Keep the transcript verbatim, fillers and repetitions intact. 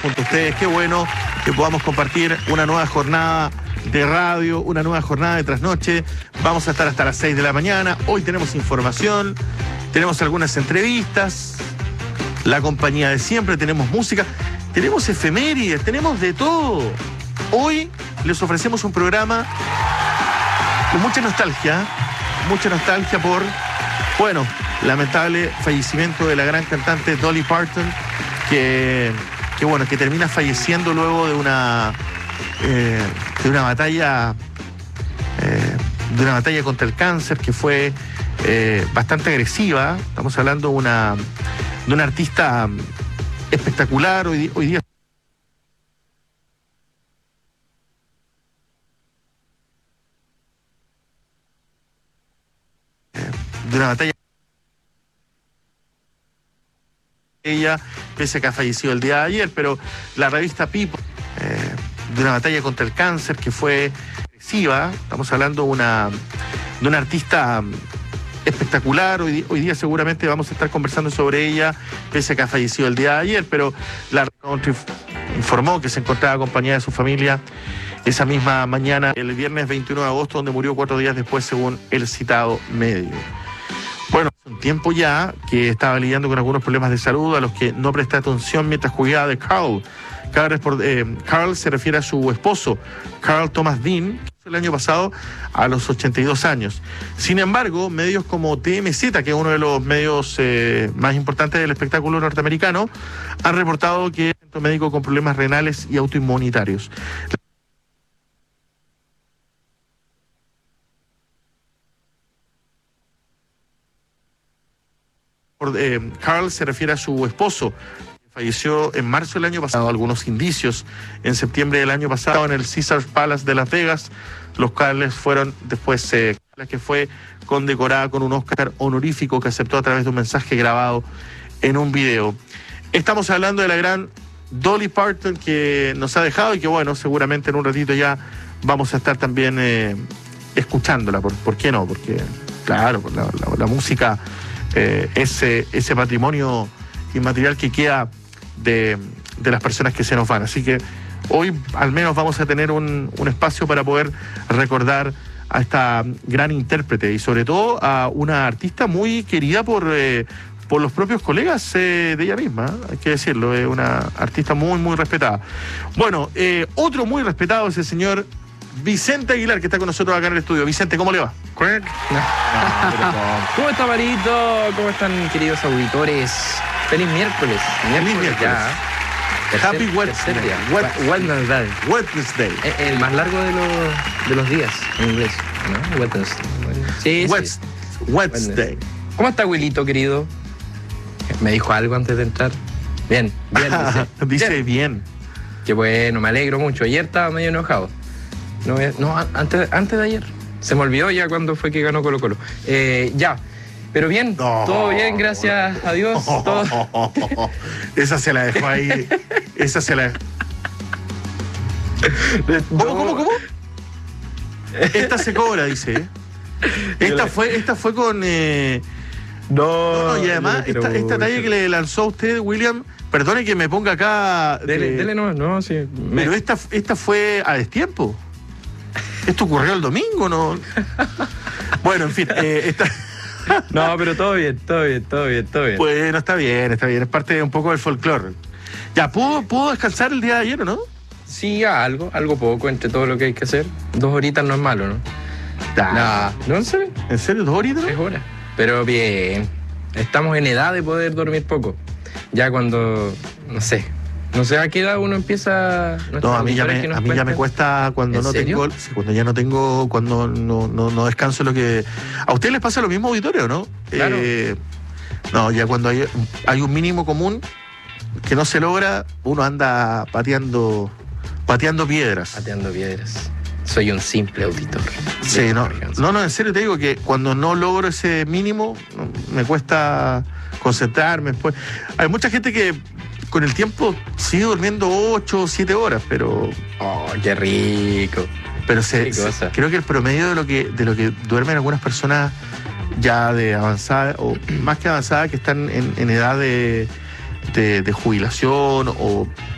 junto a ustedes. Qué bueno que podamos compartir una nueva jornada de radio, una nueva jornada de trasnoche. Vamos a estar hasta las seis de la mañana. Hoy tenemos información, tenemos algunas entrevistas, la compañía de siempre, tenemos música, tenemos efemérides, tenemos de todo. Hoy les ofrecemos un programa con mucha nostalgia, mucha nostalgia por, bueno, lamentable fallecimiento de la gran cantante Dolly Parton, que, que bueno, que termina falleciendo luego de una eh, de una batalla eh, de una batalla contra el cáncer que fue eh, bastante agresiva. Estamos hablando de una de una artista espectacular. Hoy, hoy día de una batalla ella, pese a que ha fallecido el día de ayer, pero la revista People, eh, de una batalla contra el cáncer que fue agresiva. Estamos hablando de una, de una artista espectacular. Hoy, hoy día seguramente vamos a estar conversando sobre ella, pese a que ha fallecido el día de ayer, pero la Country informó que se encontraba acompañada de su familia esa misma mañana, el viernes veintiuno de agosto, donde murió cuatro días después, según el citado medio. Bueno, hace un tiempo ya que estaba lidiando con algunos problemas de salud a los que no presté atención mientras cuidaba de Carl. Carl, eh, Carl se refiere a su esposo, Carl Thomas Dean, el año pasado a los ochenta y dos años. Sin embargo, medios como T M Z, que es uno de los medios eh, más importantes del espectáculo norteamericano, han reportado que es un médico con problemas renales y autoinmunitarios. Eh, Carl se refiere a su esposo, que falleció en marzo del año pasado. Algunos indicios en septiembre del año pasado en el Caesars Palace de Las Vegas, los cuales fueron después eh, la que fue condecorada con un Oscar honorífico que aceptó a través de un mensaje grabado en un video. Estamos hablando de la gran Dolly Parton, que nos ha dejado y que, bueno, seguramente en un ratito ya vamos a estar también eh, escuchándola. ¿Por, ¿Por qué no? Porque, claro, la, la, la música, eh, ese, ese patrimonio inmaterial que queda de, de las personas que se nos van. Así que hoy al menos vamos a tener un, un espacio para poder recordar a esta gran intérprete y sobre todo a una artista muy querida por, eh, por los propios colegas eh, de ella misma, ¿eh? Hay que decirlo, es una artista muy, muy respetada. Bueno, eh, otro muy respetado es el señor Vicente Aguilar, que está con nosotros acá en el estudio. Vicente, ¿cómo le va? No. No, ¿Cómo está, Marito? ¿Cómo están, queridos auditores? Feliz miércoles. Feliz miércoles. Ya. Happy Wednesday. Wednesday. Wednesday. El más largo de los, de los días en inglés, ¿no? Wednesday. Sí, West, sí. Wednesday. ¿Cómo está, abuelito querido? ¿Me dijo algo antes de entrar? Bien, bien. Dice, dice bien. bien. Qué bueno, me alegro mucho. Ayer estaba medio enojado. No, no antes, antes de ayer. Se me olvidó ya cuando fue que ganó Colo Colo. Eh, ya. Pero bien, no, todo bien, gracias a Dios. Todo... Esa se la dejó ahí. Esa se la... ¿Cómo, no. cómo, cómo? Esta se cobra, dice. Esta fue, esta fue con... Eh... No, no, no, y además, esta, esta talla que le lanzó a usted, William, perdone que me ponga acá... Dele, eh... dele no, no, sí. Me... Pero esta, esta fue a destiempo. Esto ocurrió el domingo, ¿no? Bueno, en fin, eh, esta... No, pero todo bien, todo bien, todo bien, todo bien. Bueno, está bien, está bien. Es parte de un poco del folclore. Ya, ¿pudo, ¿pudo descansar el día de ayer o no? Sí, algo, algo poco entre todo lo que hay que hacer. Dos horitas no es malo, ¿no? Nah. No, ¿no sé? ¿En serio? ¿Dos horitas? Tres horas. Pero bien, estamos en edad de poder dormir poco. Ya cuando, no sé, no sé a qué edad uno empieza... No, a mí ya me, a mí ya me cuesta cuando no tengo, sí, cuando ya no tengo, cuando no, no, no descanso lo que... ¿A ustedes les pasa lo mismo, auditorio, no? Claro. Eh, no, ya cuando hay, hay un mínimo común que no se logra, uno anda pateando, pateando piedras. Pateando piedras. Soy un simple auditor. Sí, no, no, no, en serio te digo que cuando no logro ese mínimo, me cuesta concentrarme después. Hay mucha gente que con el tiempo sigue durmiendo ocho o siete horas, pero... ¡Oh, qué rico! Pero se, se, creo que el promedio de lo que, de lo que duermen algunas personas ya de avanzada, o más que avanzada, que están en, en edad de, de, de jubilación o